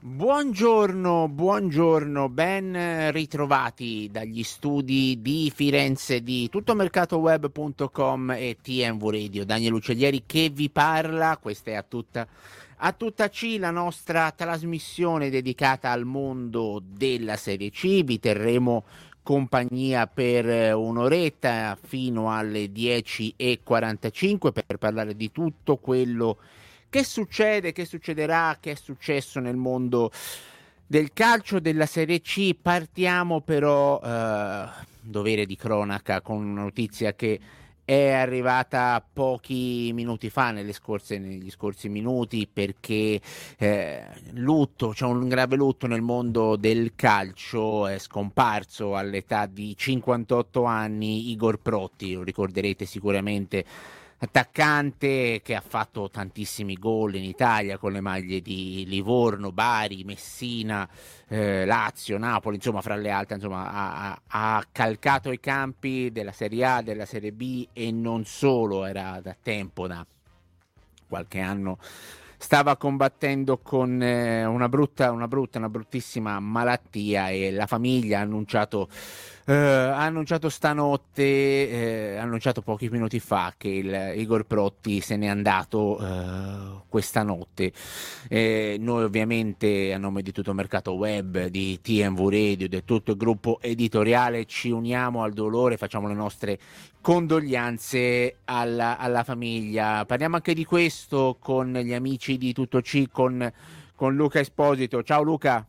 Buongiorno, ben ritrovati dagli studi di Firenze di tuttomercatoweb.com e TMV Radio. Daniel Uccellieri che vi parla, questa è a tutta C, la nostra trasmissione dedicata al mondo della Serie C. Vi terremo compagnia per un'oretta fino alle 10:45 per parlare di tutto quello che succede, che succederà, che è successo nel mondo del calcio della Serie C. Partiamo però, dovere di cronaca, con una notizia che è arrivata pochi minuti fa, negli scorsi minuti, perché c'è un grave lutto nel mondo del calcio. È scomparso all'età di 58 anni Igor Protti, lo ricorderete sicuramente, attaccante che ha fatto tantissimi gol in Italia con le maglie di Livorno, Bari, Messina, Lazio, Napoli, insomma fra le altre, insomma ha calcato i campi della Serie A, della Serie B e non solo. Era da tempo, da qualche anno stava combattendo con una bruttissima malattia, e la famiglia ha annunciato stanotte, ha annunciato pochi minuti fa, che Igor Protti se n'è andato questa notte. Noi ovviamente, a nome di tutto Mercato Web, di TMV Radio, di tutto il gruppo editoriale, ci uniamo al dolore, facciamo le nostre condoglianze alla famiglia. Parliamo anche di questo con gli amici di Tutto C, con Luca Esposito. Ciao Luca.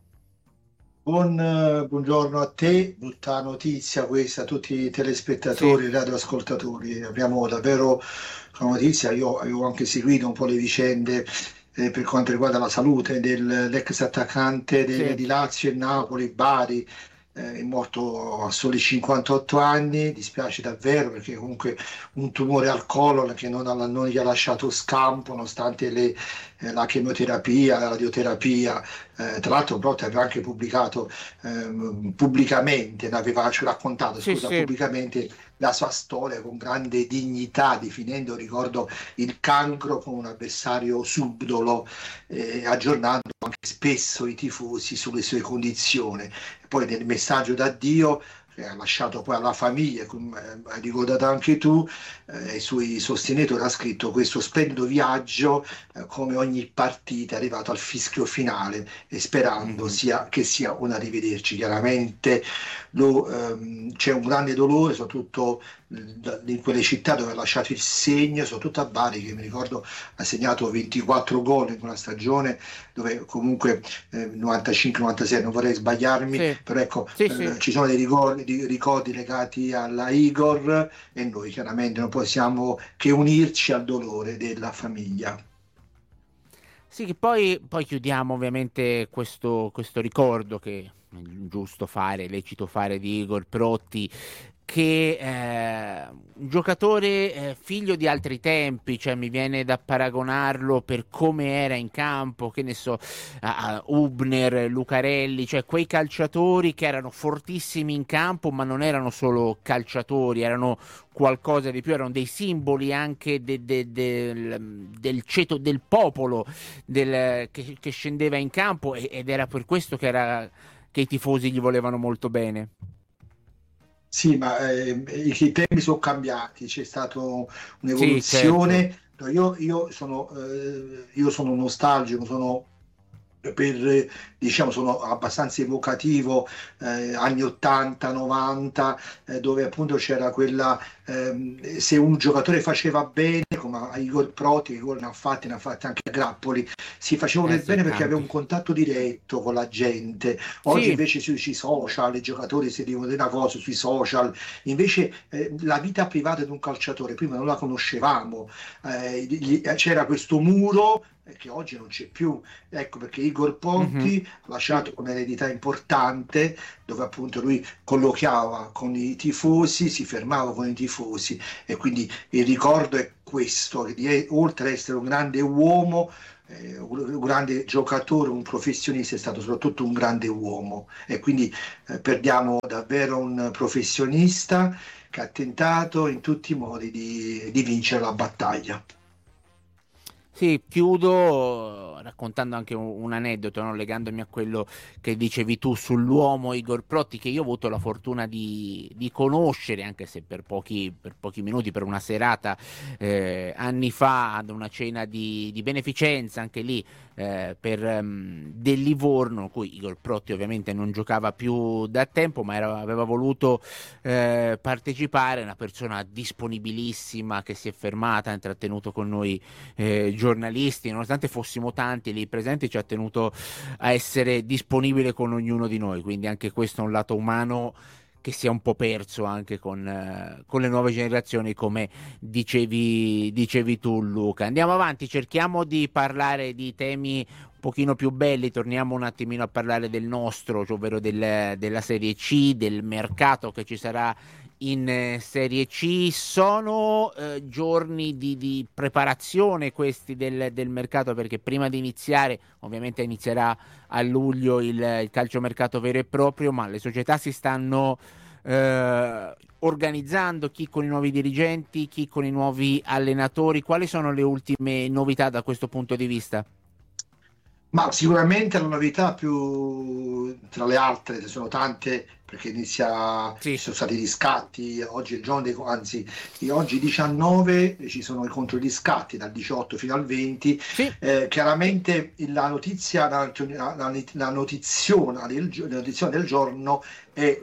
Buongiorno a te, brutta notizia questa a tutti i telespettatori e Sì, radioascoltatori. Abbiamo davvero una notizia, io avevo anche seguito un po' le vicende per quanto riguarda la salute dell'ex attaccante sì. di Lazio e Napoli, Bari, è morto a soli 58 anni. Dispiace davvero perché comunque un tumore al colon che non gli ha lasciato scampo nonostante la chemioterapia, la radioterapia. Tra l'altro Brotti aveva anche pubblicato pubblicamente, ci ha raccontato, Sì, scusa, sì. pubblicamente la sua storia con grande dignità, definendo, ricordo, il cancro come un avversario subdolo, aggiornando anche spesso i tifosi sulle sue condizioni. Poi nel messaggio d'addio che ha lasciato poi alla famiglia, come hai ricordato anche tu, ai suoi sostenitori, ha scritto: questo splendido viaggio, come ogni partita, è arrivato al fischio finale e sperando Mhm. che sia un arrivederci. Chiaramente c'è un grande dolore, soprattutto in quelle città dove ha lasciato il segno, soprattutto a Bari, che mi ricordo ha segnato 24 gol in una stagione, dove comunque 95-96, non vorrei sbagliarmi, Sì, però ecco, sì, sì. ci sono dei ricordi legati alla Igor, e noi chiaramente non possiamo che unirci al dolore della famiglia. Sì, che poi chiudiamo ovviamente questo ricordo, che è giusto fare, è lecito fare, di Igor Protti, che un giocatore figlio di altri tempi. Cioè mi viene da paragonarlo, per come era in campo, che ne so, a Hübner, Lucarelli, cioè quei calciatori che erano fortissimi in campo, ma non erano solo calciatori, erano qualcosa di più, erano dei simboli anche del ceto del popolo, che scendeva in campo, ed era per questo che i tifosi gli volevano molto bene. Sì, ma i tempi sono cambiati, c'è stata Sì, certo. un'evoluzione. No, io sono nostalgico, sono abbastanza evocativo, anni 80, 90, dove appunto c'era se un giocatore faceva bene, come a Igor Proti, che gol ne ha fatti anche a Grappoli, si facevano del Sì, bene perché aveva tanti. un contatto diretto con la gente. Oggi Sì, invece sui social i giocatori si dicono una cosa sui social, invece la vita privata di un calciatore prima non la conoscevamo. C'era questo muro che oggi non c'è più. Ecco perché Igor mhm. Ponti ha lasciato un'eredità importante, dove appunto lui colloquiava con i tifosi, si fermava con i tifosi, e quindi il ricordo è questo: che oltre ad essere un grande uomo, un grande giocatore, un professionista, è stato soprattutto un grande uomo, e quindi perdiamo davvero un professionista che ha tentato in tutti i modi di vincere la battaglia. Sì, chiudo raccontando anche un aneddoto, no? Legandomi a quello che dicevi tu sull'uomo Igor Protti, che io ho avuto la fortuna di conoscere, anche se per pochi minuti, per una serata anni fa, ad una cena di beneficenza, anche lì del Livorno, cui Igor Protti ovviamente non giocava più da tempo, ma aveva voluto partecipare. Una persona disponibilissima che si è fermata, ha intrattenuto con noi giornalisti, nonostante fossimo tanti lì presenti, ci ha tenuto a essere disponibile con ognuno di noi, quindi anche questo è un lato umano che si è un po' perso anche con le nuove generazioni, come dicevi tu, Luca. Andiamo avanti, cerchiamo di parlare di temi un pochino più belli, torniamo un attimino a parlare del nostro, cioè ovvero della Serie C, del mercato che ci sarà in Serie C. Sono giorni di preparazione questi del mercato, perché prima di iniziare, ovviamente inizierà a luglio il calciomercato vero e proprio, ma le società si stanno organizzando, chi con i nuovi dirigenti, chi con i nuovi allenatori. Quali sono le ultime novità da questo punto di vista? Ma sicuramente la novità più tra le altre, ce sono tante perché ci Sì. sono stati riscatti, oggi è il giorno anzi oggi 19 ci sono i controriscatti dal 18 fino al 20. Sì. Chiaramente la notizia, la notiziona la notiziona del giorno è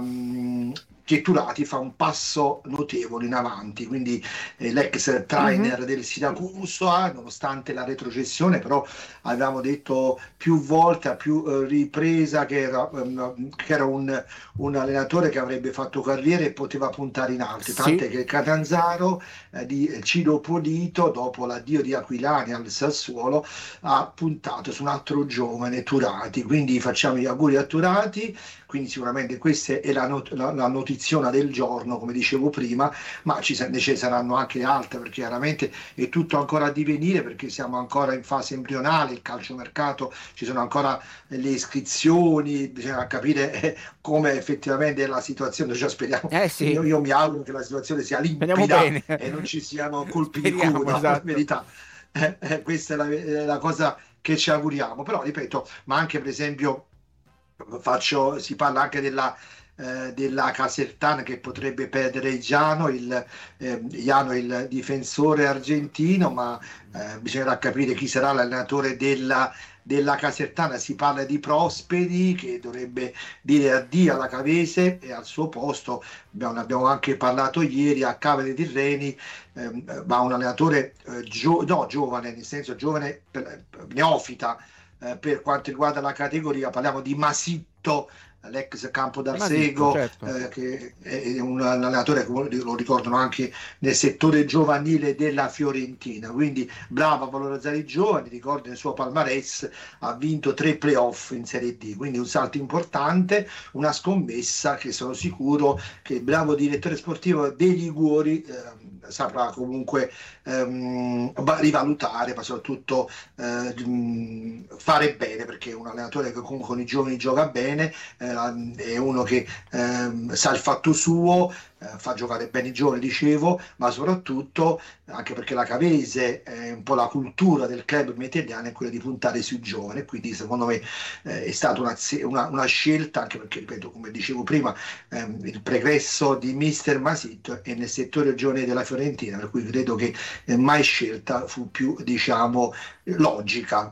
che Turati fa un passo notevole in avanti, quindi l'ex trainer del Siracusa, nonostante la retrocessione, però avevamo detto più volte, a più ripresa, che era un allenatore che avrebbe fatto carriera e poteva puntare in alto, Sì. tant'è che il Catanzaro di Ciro Polito, dopo l'addio di Aquilani al Sassuolo, ha puntato su un altro giovane, Turati, quindi facciamo gli auguri a Turati. Quindi sicuramente questa è la notiziona del giorno, come dicevo prima, ma ne ci saranno anche altre, perché chiaramente è tutto ancora a divenire, perché siamo ancora in fase embrionale, il calciomercato, ci sono ancora le iscrizioni, bisogna capire come effettivamente è la situazione. Cioè, speriamo, Sì. io mi auguro che la situazione sia Speriamo limpida bene. e non ci siano colpi di Speriamo, culo, esatto. per verità. Questa è la cosa che ci auguriamo, però ripeto, ma anche per esempio si parla anche della Casertana che potrebbe perdere Giano, Giano, il difensore argentino, ma bisognerà capire chi sarà l'allenatore della Casertana. Si parla di Prosperi che dovrebbe dire addio alla Cavese e al suo posto, ne abbiamo anche parlato ieri, a Cave dei Tirreni va un allenatore giovane, nel senso giovane, neofita, per quanto riguarda la categoria. Parliamo di Masitto, l'ex Campo d'Arsego, Certo. che è un allenatore che lo ricordano anche nel settore giovanile della Fiorentina, quindi bravo a valorizzare i giovani. Ricordo nel suo palmarès ha vinto 3 playoff in Serie D, quindi un salto importante, una scommessa che sono sicuro che il bravo direttore sportivo dei Liguori saprà comunque rivalutare, ma soprattutto fare bene, perché è un allenatore che comunque con i giovani gioca bene, è uno che sa il fatto suo, fa giocare bene i giovani, dicevo, ma soprattutto anche perché la Cavese è un po' la cultura del club italiano, è quella di puntare sui giovani, quindi secondo me è stata una scelta, anche perché, ripeto, come dicevo prima, il pregresso di Mister Masitto è nel settore giovane della Fiorentina, per cui credo che mai scelta fu più, diciamo, logica.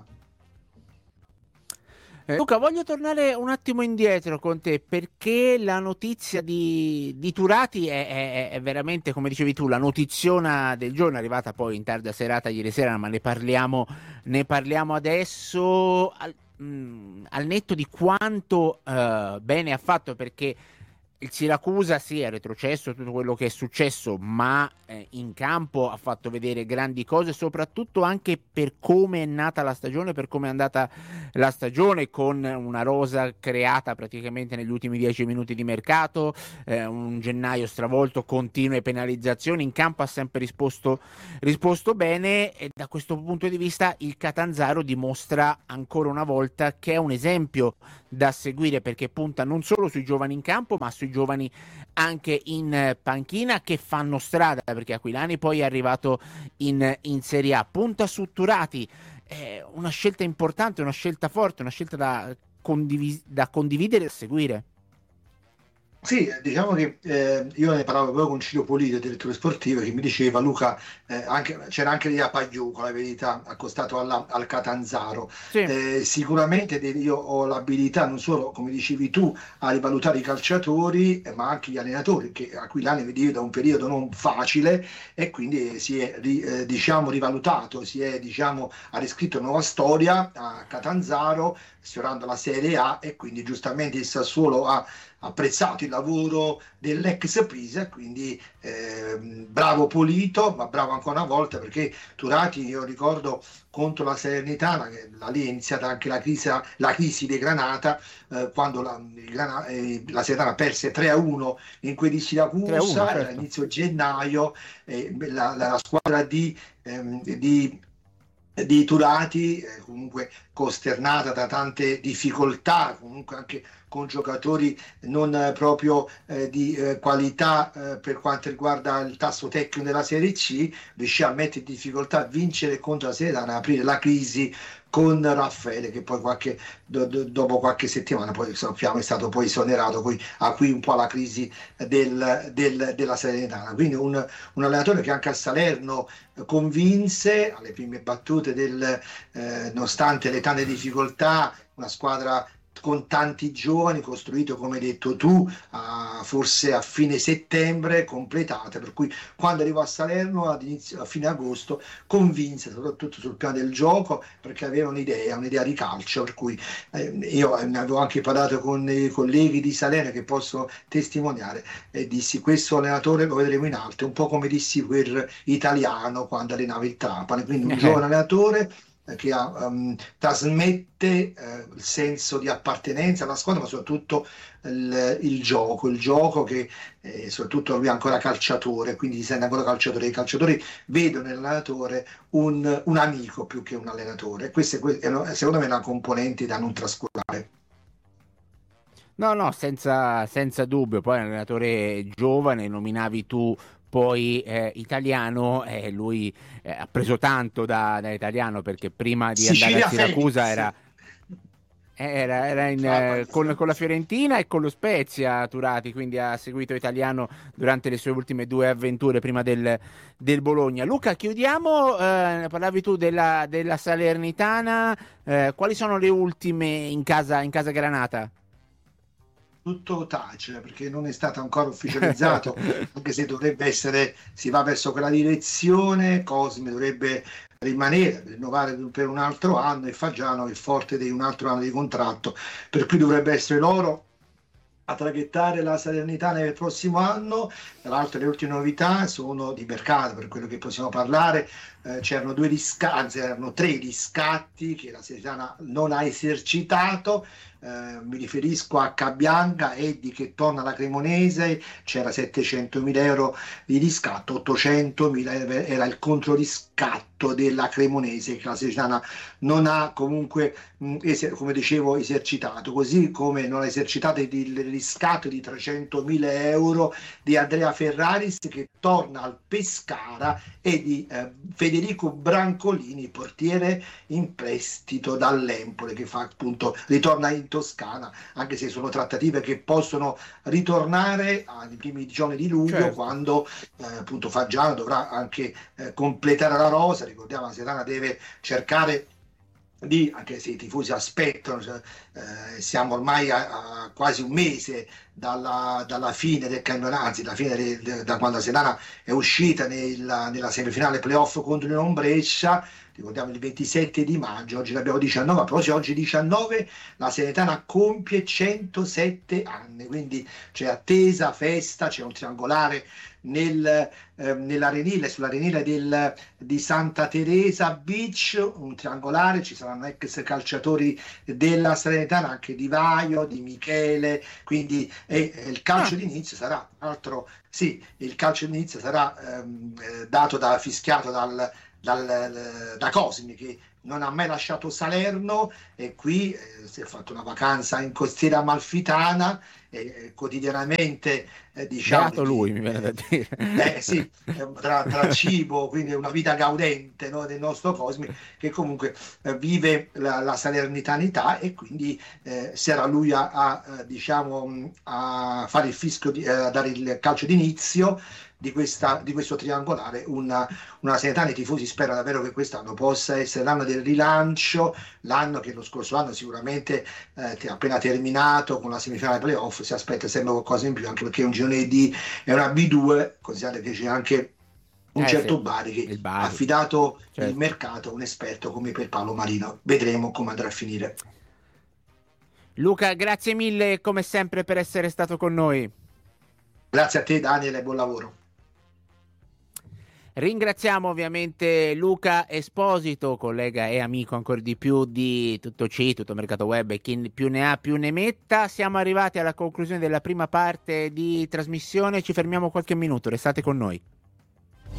Luca, voglio tornare un attimo indietro con te, perché la notizia di Turati è veramente, come dicevi tu, la notiziona del giorno, è arrivata poi in tarda serata ieri sera, ma ne parliamo adesso, al netto di quanto bene ha fatto, perché il Siracusa sì, è retrocesso tutto quello che è successo, ma in campo ha fatto vedere grandi cose, soprattutto anche per come è nata la stagione, per come è andata la stagione, con una rosa creata praticamente negli ultimi 10 minuti di mercato, un gennaio stravolto, continue penalizzazioni. In campo ha sempre risposto bene, e da questo punto di vista il Catanzaro dimostra ancora una volta che è un esempio da seguire, perché punta non solo sui giovani in campo, ma sui giovani anche in panchina, che fanno strada, perché Aquilani poi è arrivato in Serie A. Punta su Turati è una scelta importante, una scelta forte, una scelta da condividere e seguire. Sì, diciamo che io ne parlavo proprio con Ciro Polito, direttore sportivo, che mi diceva Luca, c'era anche lì a Pagliuco, la verità, accostato al Catanzaro. Sì, Sicuramente io ho l'abilità non solo, come dicevi tu, a rivalutare i calciatori, ma anche gli allenatori, che Aquilani vedi da un periodo non facile e quindi si è diciamo, rivalutato, ha riscritto nuova storia a Catanzaro, sfiorando la Serie A e quindi giustamente il Sassuolo ha apprezzato il lavoro dell'ex Pisa, quindi bravo Polito, ma bravo ancora una volta perché Turati, io ricordo contro la Salernitana, che da lì è iniziata anche la crisi di Granata, quando la Salernitana perse 3-1 in quei di 3-1, Siracusa, era certo. inizio gennaio, la squadra di Turati, comunque costernata da tante difficoltà, comunque anche con giocatori non proprio di qualità per quanto riguarda il tasso tecnico della Serie C, riuscì a mettere in difficoltà, a vincere contro la Serie, a aprire la crisi con Raffaele, che poi dopo qualche settimana poi sappiamo è stato poi esonerato, poi aprì un po' la crisi della Salernitana. Quindi un allenatore che anche a Salerno convinse alle prime battute nonostante le tante difficoltà, una squadra con tanti giovani, costruito come hai detto tu, forse a fine settembre, completate, per cui quando arrivò a Salerno a fine agosto convinse soprattutto sul piano del gioco perché aveva un'idea di calcio, per cui io ne avevo anche parlato con i colleghi di Salerno che possono testimoniare e dissi questo allenatore lo vedremo in alto, un po' come dissi per Italiano quando allenava il Trapani, quindi un giovane allenatore che trasmette il senso di appartenenza alla squadra, ma soprattutto il gioco che soprattutto lui è ancora calciatore, quindi si sente ancora calciatore. I calciatori vedono nell'allenatore un amico più che un allenatore. Questa è secondo me una componente da non trascurare. No, no, senza dubbio. Poi è un allenatore giovane, nominavi tu poi Italiano, lui ha preso tanto da Italiano perché prima di andare a Sicilia Siracusa Felix. era con la Fiorentina e con lo Spezia Turati, quindi ha seguito Italiano durante le sue ultime due avventure prima del Bologna. Luca, chiudiamo, parlavi tu della Salernitana, quali sono le ultime in casa Granata? Tutto tace perché non è stato ancora ufficializzato, anche se dovrebbe essere, si va verso quella direzione. Cosme dovrebbe rimanere, rinnovare per un altro anno e Fagiano è forte di un altro anno di contratto, per cui dovrebbe essere loro a traghettare la Salernitana nel prossimo anno. Tra l'altro le ultime novità sono di mercato, per quello che possiamo parlare, c'erano erano tre riscatti che la Salernitana non ha esercitato. Mi riferisco a Cabianga, Eddi che torna alla Cremonese, c'era 700.000 euro di riscatto, 800.000 era il controriscatto della Cremonese che la Salernitana non ha comunque, come dicevo, esercitato, così come non ha esercitato il riscatto di 300.000 euro di Andrea Ferraris che torna al Pescara e di Federico Brancolini, portiere in prestito dall'Empoli, che fa appunto ritorna in Toscana, anche se sono trattative che possono ritornare ai primi giorni di luglio, Certo. quando appunto Fagiano dovrà anche completare la rosa. Ricordiamo, la Sedana deve cercare anche se i tifosi aspettano, siamo ormai a quasi un mese dalla fine del campionato, anzi da quando la Sedana è uscita nella semifinale playoff contro il Brescia. Ricordiamo il 27 di maggio, oggi ne abbiamo 19, però oggi 19 la Salernitana compie 107 anni, quindi c'è attesa, festa, c'è un triangolare nell'arenile, sull'arenile di Santa Teresa Beach, un triangolare, ci saranno ex calciatori della Salernitana, anche Di Vaio, Di Michele, quindi il calcio d'inizio sarà, altro, sì, il calcio d'inizio sarà dato fischiato da Cosmi, che non ha mai lasciato Salerno e qui si è fatto una vacanza in costiera amalfitana e quotidianamente diciamo Beato lui, mi viene da dire. sì, tra cibo, quindi una vita gaudente, no, del nostro Cosmi, che comunque vive la salernitanità e quindi sarà lui diciamo, a fare il fischio, a dare il calcio d'inizio di questo triangolare. Una Salernitana, i tifosi sperano davvero che quest'anno possa essere l'anno del rilancio, l'anno che lo scorso anno sicuramente appena terminato con la semifinale playoff si aspetta sempre qualcosa in più, anche perché è un girone D, è una B2, considerate che c'è anche un Sì, certo Bari che il ha Bari, affidato il certo. mercato a un esperto come per Paolo Marino. Vedremo come andrà a finire. Luca, grazie mille come sempre per essere stato con noi. Grazie a te Daniele, buon lavoro. Ringraziamo ovviamente Luca Esposito, collega e amico ancora di più di Tutto C, Tutto Mercato Web e chi più ne ha più ne metta. Siamo arrivati alla conclusione della prima parte di trasmissione, ci fermiamo qualche minuto, restate con noi.